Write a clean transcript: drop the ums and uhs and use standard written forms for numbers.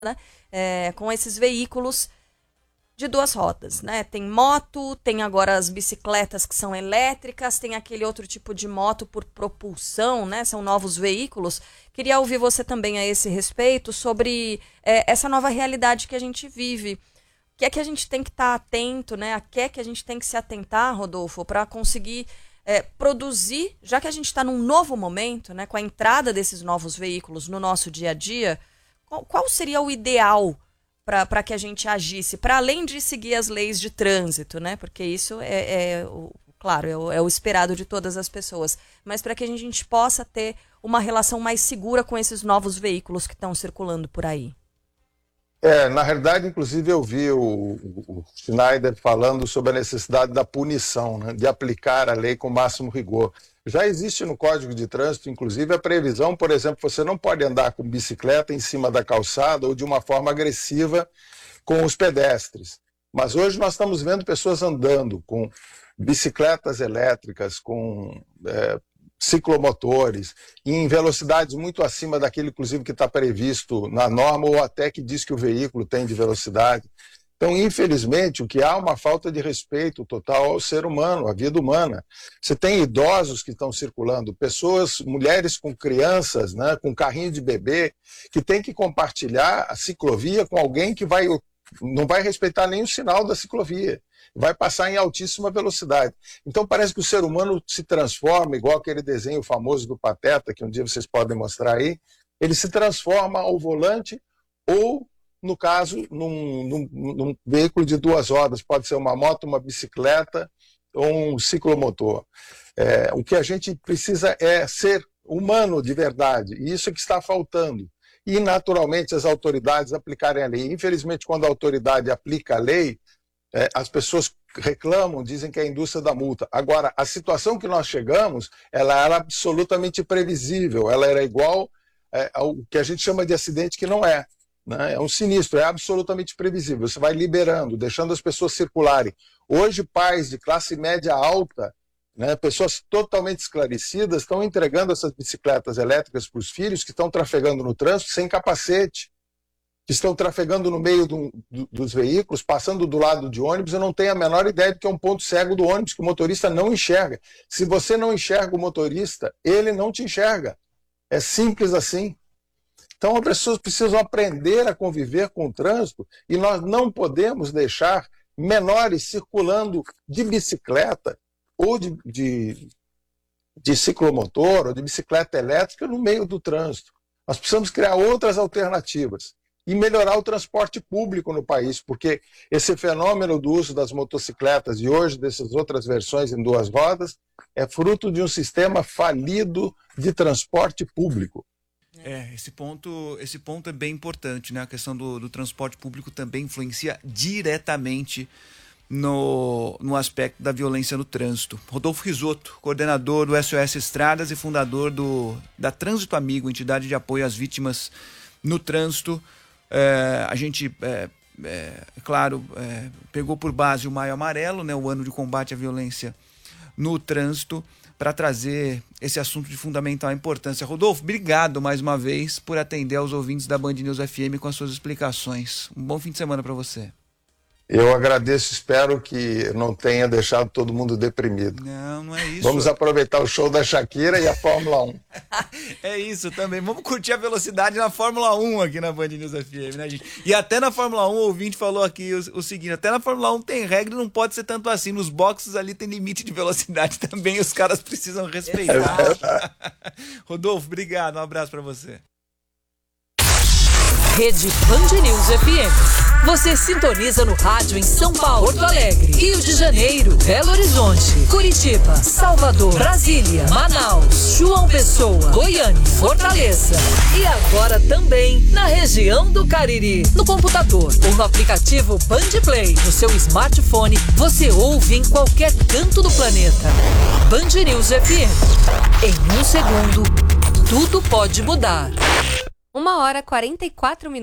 né, com esses veículos de duas rodas, né? Tem moto, tem agora as bicicletas que são elétricas, tem aquele outro tipo de moto por propulsão, né? São novos veículos. Queria ouvir você também a esse respeito sobre essa nova realidade que a gente vive. O que é que a gente tem que estar atento, né? A que é que a gente tem que se atentar, Rodolfo, para conseguir produzir, já que a gente está num novo momento, né? Com a entrada desses novos veículos no nosso dia a dia, qual seria o ideal para que a gente agisse, para além de seguir as leis de trânsito, né? Porque isso claro, é o esperado de todas as pessoas, mas para que a gente possa ter uma relação mais segura com esses novos veículos que estão circulando por aí. Na realidade, inclusive, eu vi o Schneider falando sobre a necessidade da punição, né, de aplicar a lei com o máximo rigor. Já existe no Código de Trânsito, inclusive, a previsão, por exemplo, você não pode andar com bicicleta em cima da calçada ou de uma forma agressiva com os pedestres. Mas hoje nós estamos vendo pessoas andando com bicicletas elétricas, com ciclomotores, em velocidades muito acima daquilo, inclusive, que está previsto na norma, ou até que diz que o veículo tem de velocidade. Então, infelizmente, o que há é uma falta de respeito total ao ser humano, à vida humana. Você tem idosos que estão circulando, pessoas, mulheres com crianças, né, com carrinho de bebê, que tem que compartilhar a ciclovia com alguém que não vai respeitar nem o sinal da ciclovia, vai passar em altíssima velocidade. Então parece que o ser humano se transforma, igual aquele desenho famoso do Pateta, que um dia vocês podem mostrar aí, ele se transforma ao volante ou, no caso, num veículo de duas rodas, pode ser uma moto, uma bicicleta ou um ciclomotor. O que a gente precisa é ser humano de verdade, e isso é que está faltando. E, naturalmente, as autoridades aplicarem a lei. Infelizmente, quando a autoridade aplica a lei, as pessoas reclamam, dizem que é a indústria da multa. Agora, a situação que nós chegamos, ela era absolutamente previsível, ela era igual ao que a gente chama de acidente, que não é. Né? É um sinistro, é absolutamente previsível. Você vai liberando, deixando as pessoas circularem. Hoje, pais de classe média alta, né, pessoas totalmente esclarecidas, estão entregando essas bicicletas elétricas para os filhos que estão trafegando no trânsito sem capacete, que estão trafegando no meio dos veículos, passando do lado de ônibus. Eu não tenho a menor ideia de que é um ponto cego do ônibus, que o motorista não enxerga. Se você não enxerga o motorista, ele não te enxerga. É simples assim. Então as pessoas precisam aprender a conviver com o trânsito e nós não podemos deixar menores circulando de bicicleta ou de ciclomotor ou de bicicleta elétrica no meio do trânsito. Nós precisamos criar outras alternativas e melhorar o transporte público no país, porque esse fenômeno do uso das motocicletas e hoje dessas outras versões em duas rodas é fruto de um sistema falido de transporte público. Esse ponto é bem importante, né? A questão do transporte público também influencia diretamente no aspecto da violência no trânsito. Rodolfo Risotto, coordenador do SOS Estradas e fundador da Trânsito Amigo, entidade de apoio às vítimas no trânsito. A gente, claro, pegou por base o Maio Amarelo, né, o ano de combate à violência no trânsito, para trazer esse assunto de fundamental importância. Rodolfo, obrigado mais uma vez por atender aos ouvintes da Band News FM com as suas explicações. Um bom fim de semana para você. Eu agradeço, espero que não tenha deixado todo mundo deprimido. Não é isso. Vamos aproveitar o show da Shakira e a Fórmula 1. É isso também. Vamos curtir a velocidade na Fórmula 1 aqui na Band News FM, né, gente? E até na Fórmula 1, o ouvinte falou aqui o seguinte, até na Fórmula 1 tem regra e não pode ser tanto assim. Nos boxes ali tem limite de velocidade também, os caras precisam respeitar. Rodolfo, obrigado. Um abraço pra você. Rede Band News FM. Você sintoniza no rádio em São Paulo, Porto Alegre, Rio de Janeiro, Belo Horizonte, Curitiba, Salvador, Brasília, Manaus, João Pessoa, Goiânia, Fortaleza e agora também na região do Cariri. No computador ou no aplicativo Band Play, no seu smartphone, você ouve em qualquer canto do planeta. Band News FM. Em um segundo, tudo pode mudar. 1h44.